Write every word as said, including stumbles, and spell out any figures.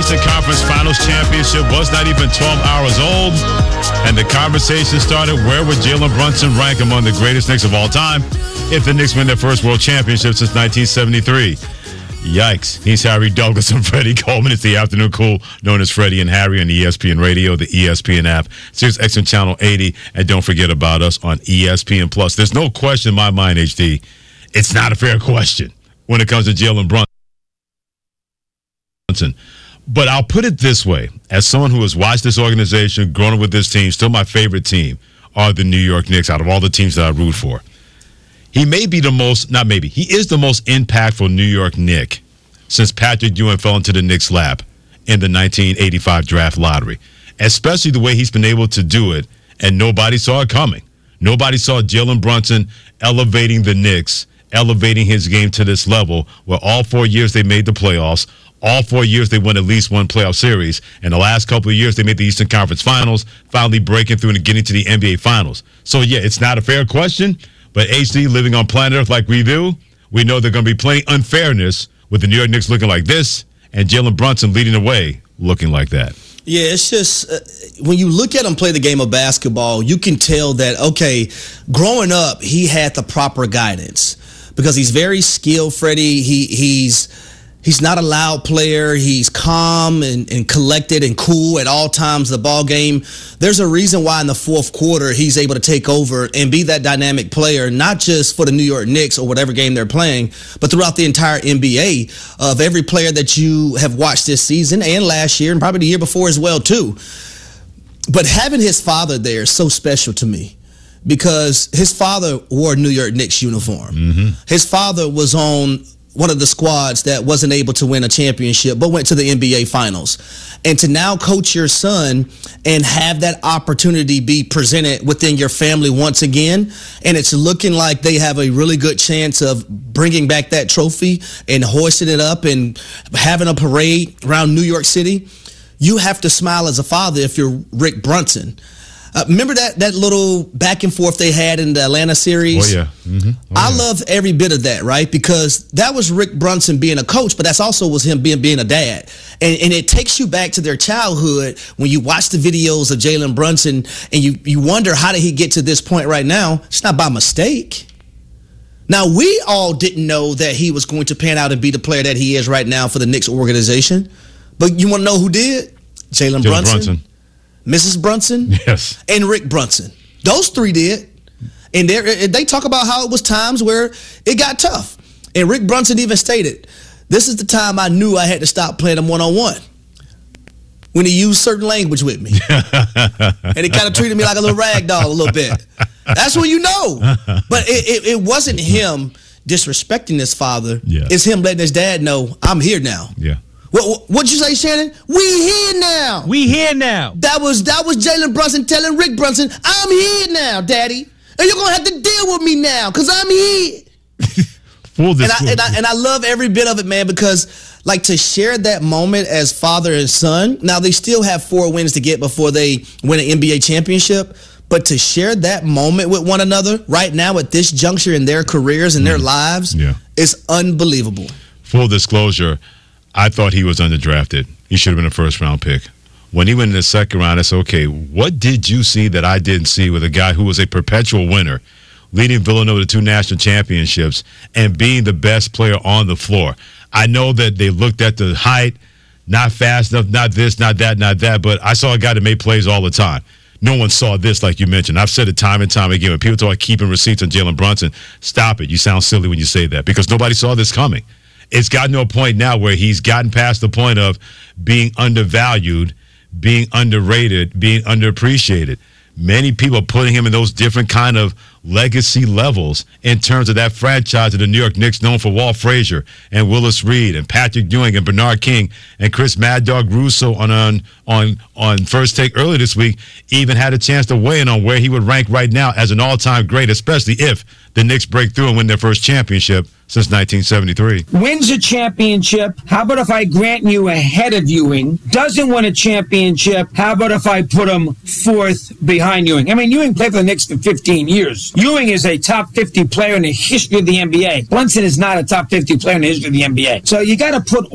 Eastern Conference Finals championship was not even twelve hours old, and the conversation started, where would Jalen Brunson rank among the greatest Knicks of all time if the Knicks win their first world championship since nineteen seventy-three? Yikes. He's Harry Douglas and Freddie Coleman. It's the Afternoon Cool, known as Freddie and Harry on the E S P N Radio, the E S P N app, Sirius X M Channel eighty, and don't forget about us on E S P N Plus. There's no question in my mind, H D, it's not a fair question when it comes to Jalen Brunson. But I'll put it this way. As someone who has watched this organization, grown up with this team, still my favorite team are the New York Knicks out of all the teams that I root for. He may be the most, not maybe, he is the most impactful New York Knick since Patrick Ewing fell into the Knicks' lap in the nineteen eighty-five draft lottery, especially the way he's been able to do it, and nobody saw it coming. Nobody saw Jalen Brunson elevating the Knicks, elevating his game to this level where all four years they made the playoffs, all four years they won at least one playoff series, and the last couple of years they made the Eastern Conference Finals, finally breaking through and getting to the N B A Finals. So, yeah, it's not a fair question, but H D, living on planet Earth like we do, we know there's going to be plenty unfairness with the New York Knicks looking like this and Jalen Brunson leading the way looking like that. Yeah, it's just uh, when you look at him play the game of basketball, you can tell that, okay, growing up, he had the proper guidance because he's very skilled, Freddie. He he's he's not a loud player. He's calm and, and collected and cool at all times of the ball game. There's a reason why in the fourth quarter he's able to take over and be that dynamic player, not just for the New York Knicks or whatever game they're playing, but throughout the entire N B A. Of every player that you have watched this season and last year and probably the year before as well too. But having his father there is so special to me because his father wore a New York Knicks uniform. Mm-hmm. His father was on one of the squads that wasn't able to win a championship but went to the N B A Finals. And to now coach your son and have that opportunity be presented within your family once again, and it's looking like they have a really good chance of bringing back that trophy and hoisting it up and having a parade around New York City, you have to smile as a father if you're Rick Brunson. Uh, remember that that little back and forth they had in the Atlanta series? Oh, yeah. Mm-hmm. Oh, I yeah. love every bit of that, right? Because that was Rick Brunson being a coach, but that's also was him being being a dad. And, and it takes you back to their childhood when you watch the videos of Jalen Brunson and you, you wonder, how did he get to this point right now? It's not by mistake. Now, we all didn't know that he was going to pan out and be the player that he is right now for the Knicks organization. But you want to know who did? Jalen Brunson. Brunson. Missus Brunson, yes, and Rick Brunson. Those three did. And they talk about how it was times where it got tough. And Rick Brunson even stated, this is the time I knew I had to stop playing him one-on-one. When he used certain language with me. And he kind of treated me like a little rag doll a little bit. That's when you know. But it, it, it wasn't him disrespecting his father. Yeah. It's him letting his dad know, I'm here now. Yeah. What what'd you say, Shannon? We here now. We here now. That was that was Jalen Brunson telling Rick Brunson, I'm here now, Daddy. And you're gonna have to deal with me now, cause I'm here. Full and, I, and I and I love every bit of it, man, because like to share that moment as father and son. Now they still have four wins to get before they win an N B A championship. But to share that moment with one another right now at this juncture in their careers and mm. their lives yeah. is unbelievable. Full disclosure, I thought he was underdrafted. He should have been a first-round pick. When he went in the second round, I said, okay, what did you see that I didn't see with a guy who was a perpetual winner, leading Villanova to two national championships and being the best player on the floor? I know that they looked at the height, not fast enough, not this, not that, not that, but I saw a guy that made plays all the time. No one saw this like you mentioned. I've said it time and time again. When people talk about keeping receipts on Jalen Brunson, stop it. You sound silly when you say that because nobody saw this coming. It's gotten to a point now where he's gotten past the point of being undervalued, being underrated, being underappreciated. Many people are putting him in those different kind of legacy levels in terms of that franchise of the New York Knicks known for Walt Frazier and Willis Reed and Patrick Ewing and Bernard King and Chris Mad Dog Russo on, on on on First Take earlier this week even had a chance to weigh in on where he would rank right now as an all-time great, especially if the Knicks break through and win their first championship since nineteen seventy-three. Wins a championship. How about if I grant you ahead of Ewing? Doesn't win a championship. How about if I put him fourth behind Ewing? I mean, Ewing played for the Knicks for fifteen years. Ewing is a top fifty player in the history of the N B A. Brunson is not a top fifty player in the history of the N B A. So you got to put